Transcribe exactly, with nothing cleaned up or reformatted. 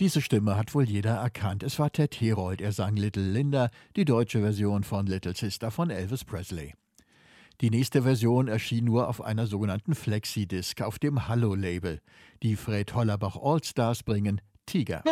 Diese Stimme hat wohl jeder erkannt. Es war Ted Herold, er sang Little Linda, die deutsche Version von Little Sister von Elvis Presley. Die nächste Version erschien nur auf einer sogenannten Flexi-Disc auf dem Hallo-Label. Die Fred Hollerbach Allstars bringen Tiger.